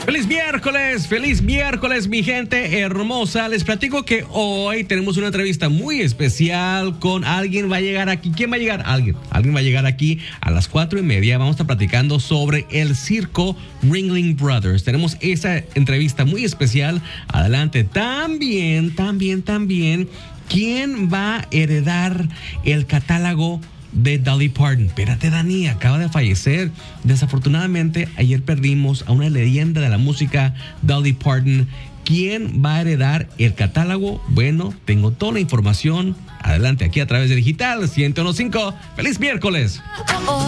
Feliz miércoles, mi gente hermosa. Les platico que hoy tenemos una entrevista muy especial con alguien. Va a llegar aquí. ¿Quién va a llegar? Alguien va a llegar aquí a las 4:30. Vamos a estar platicando sobre el circo Ringling Brothers. Tenemos esa entrevista muy especial. Adelante. También, ¿quién va a heredar el catálogo de Dolly Parton? Espérate, Dani, acaba de fallecer. Desafortunadamente, ayer perdimos a una leyenda de la música, Dolly Parton. ¿Quién va a heredar el catálogo? Bueno, tengo toda la información. Adelante, aquí a través de Digital 101.5. ¡Feliz miércoles!